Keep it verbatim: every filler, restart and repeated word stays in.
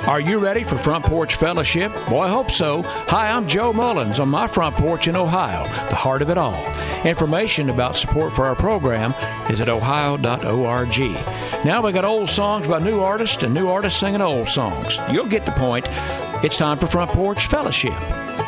Are you ready for Front Porch Fellowship? Boy, I hope so. Hi, I'm Joe Mullins on my front porch in Ohio, the heart of it all. Information about support for our program is at ohio dot org. Now we got old songs by new artists and new artists singing old songs. You'll get the point. It's time for Front Porch Fellowship.